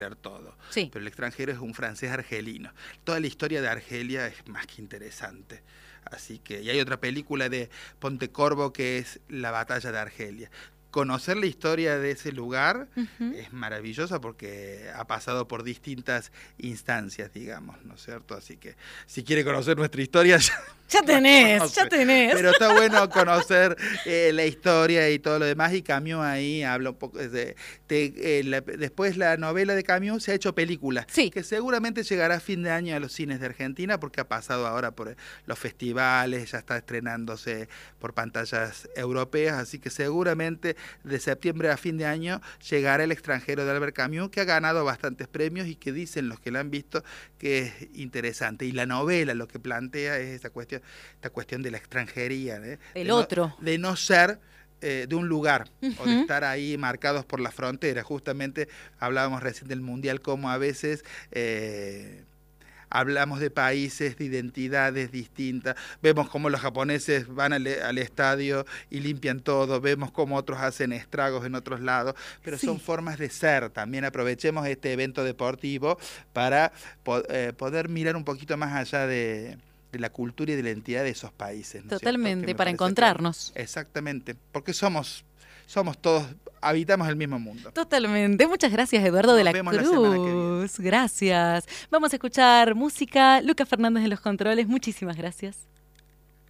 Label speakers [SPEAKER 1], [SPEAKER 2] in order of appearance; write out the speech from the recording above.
[SPEAKER 1] todo,
[SPEAKER 2] Sí.
[SPEAKER 1] pero el extranjero es un francés argelino. Toda la historia de Argelia es más que interesante. Así que, y hay otra película de Pontecorvo que es La batalla de Argelia. Conocer la historia de ese lugar es maravillosa porque ha pasado por distintas instancias, digamos, ¿no es cierto? Así que si quiere conocer nuestra historia,
[SPEAKER 2] Ya tenés.
[SPEAKER 1] pero está bueno conocer la historia y todo lo demás, y Camus ahí habla un poco después la novela de Camus se ha hecho película,
[SPEAKER 2] Sí.
[SPEAKER 1] que seguramente llegará a fin de año a los cines de Argentina porque ha pasado ahora por los festivales, ya está estrenándose por pantallas europeas, así que seguramente de septiembre a fin de año llegará El extranjero de Albert Camus, que ha ganado bastantes premios y que dicen los que la han visto que es interesante. Y la novela lo que plantea es esta cuestión de la extranjería,
[SPEAKER 2] Otro.
[SPEAKER 1] de no ser de un lugar o de estar ahí marcados por la frontera. Justamente hablábamos recién del Mundial, como a veces hablamos de países, de identidades distintas, vemos cómo los japoneses van al estadio y limpian todo, vemos cómo otros hacen estragos en otros lados, pero
[SPEAKER 2] Sí.
[SPEAKER 1] son formas de ser. También aprovechemos este evento deportivo para poder mirar un poquito más allá de la cultura y de la identidad de esos países, ¿no es
[SPEAKER 2] Totalmente,
[SPEAKER 1] cierto?
[SPEAKER 2] para encontrarnos.
[SPEAKER 1] Exactamente, porque somos todos, habitamos el mismo mundo.
[SPEAKER 2] Totalmente. Muchas gracias, Eduardo de la
[SPEAKER 1] Nos vemos la semana que viene.
[SPEAKER 2] Cruz. Gracias. Vamos a escuchar música. Lucas Fernández de los controles. Muchísimas gracias.